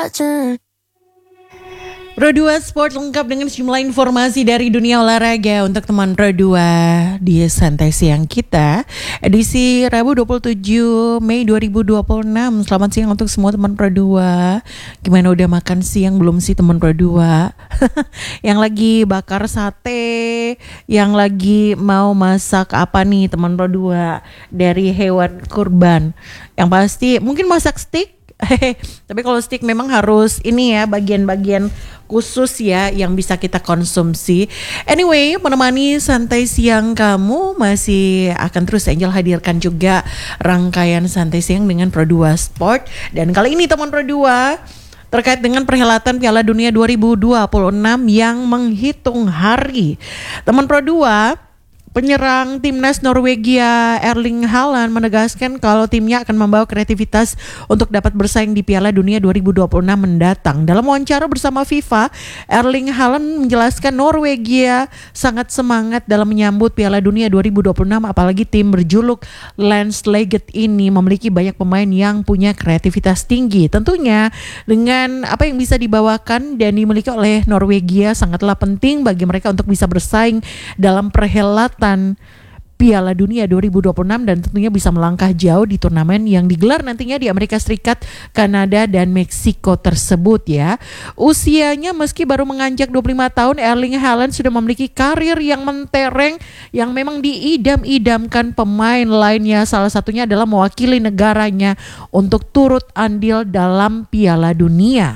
Pro 2 Sport lengkap dengan sejumlah informasi dari dunia olahraga untuk teman Pro 2 di Santai Siang kita edisi Rabu 27 Mei 2026. Selamat siang untuk semua teman Pro 2. Gimana, udah makan siang belum sih teman Pro 2? Yang lagi bakar sate, yang lagi mau masak apa nih teman Pro 2 dari hewan kurban? Yang pasti mungkin masak steak. Tapi kalau steak memang harus ini ya, bagian-bagian khusus ya yang bisa kita konsumsi. Anyway, menemani santai siang kamu masih akan terus Angel hadirkan juga rangkaian santai siang dengan Pro 2 Sport. Dan kali ini teman Pro 2 terkait dengan perhelatan Piala Dunia 2026 yang menghitung hari. Teman Pro 2, penyerang timnas Norwegia Erling Haaland menegaskan kalau timnya akan membawa kreativitas untuk dapat bersaing di Piala Dunia 2026 mendatang. Dalam wawancara bersama FIFA, Erling Haaland menjelaskan Norwegia sangat semangat dalam menyambut Piala Dunia 2026, apalagi tim berjuluk Landsliget ini memiliki banyak pemain yang punya kreativitas tinggi. Tentunya dengan apa yang bisa dibawakan dan dimiliki oleh Norwegia sangatlah penting bagi mereka untuk bisa bersaing dalam perhelatan Piala Dunia 2026 dan tentunya bisa melangkah jauh di turnamen yang digelar nantinya di Amerika Serikat, Kanada, dan Meksiko tersebut ya. Usianya meski baru menganjak 25 tahun, Erling Haaland sudah memiliki karir yang mentereng yang memang diidam-idamkan pemain lainnya. Salah satunya adalah mewakili negaranya untuk turut andil dalam Piala Dunia.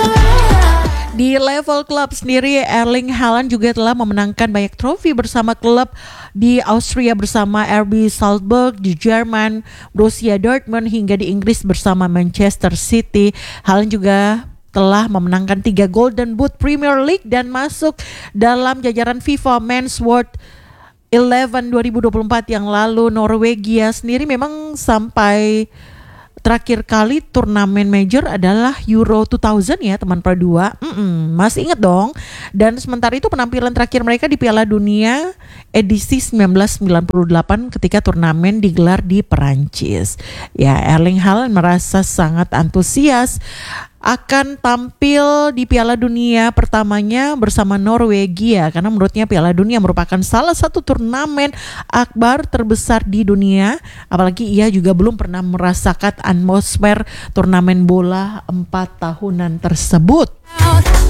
Di level klub sendiri, Erling Haaland juga telah memenangkan banyak trofi bersama klub di Austria bersama RB Salzburg, di Jerman, Borussia Dortmund, hingga di Inggris bersama Manchester City. Haaland juga telah memenangkan 3 Golden Boot Premier League dan masuk dalam jajaran FIFA Men's World 11 2024 yang lalu. Norwegia sendiri memang sampai terakhir kali turnamen major adalah Euro 2000 ya teman Pro 2. Masih ingat dong. Dan sementara itu penampilan terakhir mereka di Piala Dunia edisi 1998 ketika turnamen digelar di Perancis. Ya, Erling Haaland merasa sangat antusias akan tampil di Piala Dunia pertamanya bersama Norwegia karena menurutnya Piala Dunia merupakan salah satu turnamen akbar terbesar di dunia, apalagi ia juga belum pernah merasakan atmosfer turnamen bola 4 tahunan tersebut.